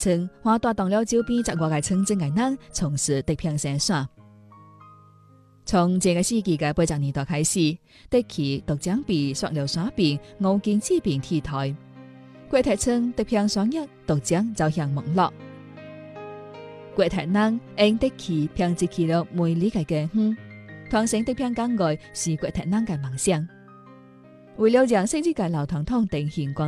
曾花大當了周邊在外嘅村鎮嘅人從事竹片生產。從這個世紀嘅80年代開始，竹器逐漸被塑料產品、五金製品替代，國泰村竹片產業逐漸走向沒落。國泰人用竹器編織起了美麗嘅家園，傳承竹片工藝是國泰人嘅夢想。為了讓世界嘅老傳統定興光